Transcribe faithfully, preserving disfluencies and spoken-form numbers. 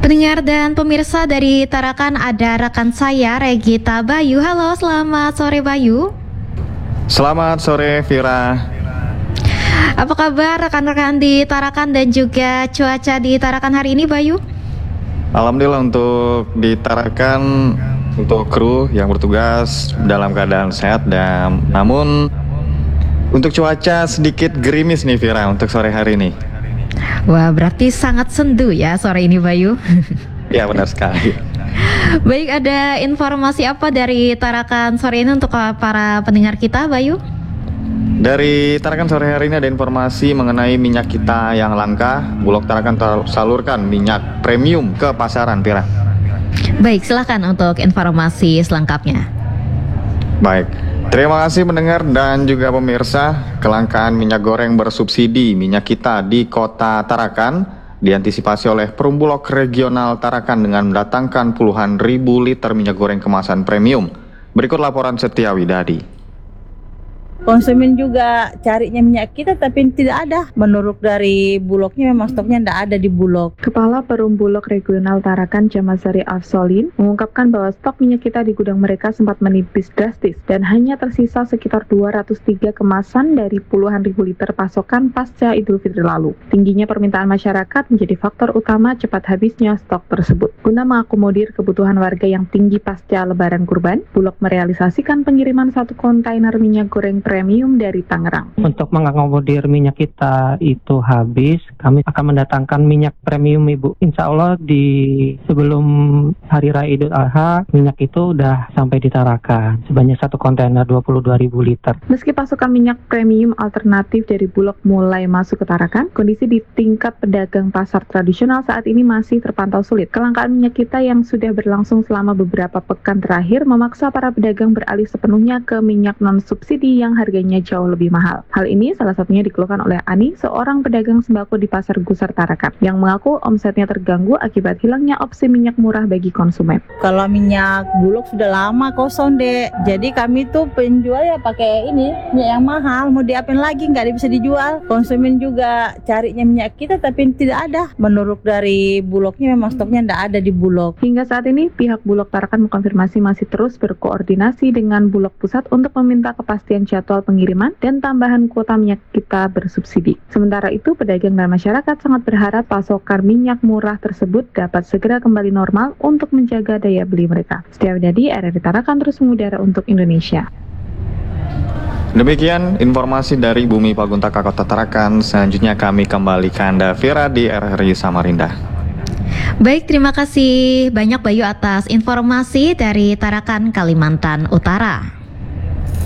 Pendengar dan pemirsa dari Tarakan ada rekan saya Regita Bayu. Halo, selamat sore Bayu. Selamat sore Vira. Apa kabar rekan-rekan di Tarakan dan juga cuaca di Tarakan hari ini Bayu? Alhamdulillah untuk di Tarakan, untuk kru yang bertugas dalam keadaan sehat, dan namun untuk cuaca sedikit gerimis nih Vira untuk sore hari ini. Wah, berarti sangat sendu ya sore ini Bayu. Ya, benar sekali. Baik, ada informasi apa dari Tarakan sore ini untuk para pendengar kita Bayu? Dari Tarakan sore hari ini ada informasi mengenai minyak kita yang langka. Bulog Tarakan salurkan minyak premium ke pasaran, Vira. Baik, silakan untuk informasi selengkapnya. Baik, terima kasih pendengar dan juga pemirsa. Kelangkaan minyak goreng bersubsidi minyak kita di kota Tarakan diantisipasi oleh Perumbulok Regional Tarakan dengan mendatangkan puluhan ribu liter minyak goreng kemasan premium. Berikut laporan Setia Widadi. Konsumen juga carinya minyak kita tapi tidak ada. Menurut dari Bulognya memang stoknya tidak ada di Bulog. Kepala Perumbulok Regional Tarakan Jamasari Afsolin mengungkapkan bahwa stok minyak kita di gudang mereka sempat menipis drastis dan hanya tersisa sekitar dua ratus tiga kemasan dari puluhan ribu liter pasokan pasca Idul Fitri lalu. Tingginya permintaan masyarakat menjadi faktor utama cepat habisnya stok tersebut. Guna mengakomodir kebutuhan warga yang tinggi pasca Lebaran Kurban, Bulog merealisasikan pengiriman satu kontainer minyak goreng premium dari Tangerang. Untuk mengakomodir minyak kita itu habis, kami akan mendatangkan minyak premium Ibu. Insya Allah di sebelum Hari Raya Idul Adha, minyak itu udah sampai di Tarakan sebanyak satu kontainer dua puluh dua ribu liter. Meski pasokan minyak premium alternatif dari Bulog mulai masuk ke Tarakan, kondisi di tingkat pedagang pasar tradisional saat ini masih terpantau sulit. Kelangkaan minyak kita yang sudah berlangsung selama beberapa pekan terakhir memaksa para pedagang beralih sepenuhnya ke minyak non-subsidi yang harganya jauh lebih mahal. Hal ini salah satunya dikeluhkan oleh Ani, seorang pedagang sembako di Pasar Gusar Tarakan, yang mengaku omsetnya terganggu akibat hilangnya opsi minyak murah bagi konsumen. Kalau minyak Bulog sudah lama kosong dek, jadi kami tuh penjual ya pakai ini minyak yang mahal, mau diapain lagi, nggak bisa dijual. Konsumen juga carinya minyak kita tapi tidak ada. Menurut dari Bulognya memang stoknya tidak ada di Bulog. Hingga saat ini pihak Bulog Tarakan mengkonfirmasi masih terus berkoordinasi dengan Bulog Pusat untuk meminta kepastian jadwal pengiriman dan tambahan kuota minyak kita bersubsidi. Sementara itu, pedagang dan masyarakat sangat berharap pasokan minyak murah tersebut dapat segera kembali normal untuk menjaga daya beli mereka. Setia Widadi, R R I Tarakan terus mengudara untuk Indonesia. Demikian informasi dari Bumi Paguntaka Kota Tarakan. Selanjutnya kami kembali ke Anda Vira di R R I Samarinda. Baik, terima kasih banyak Bayu atas informasi dari Tarakan, Kalimantan Utara.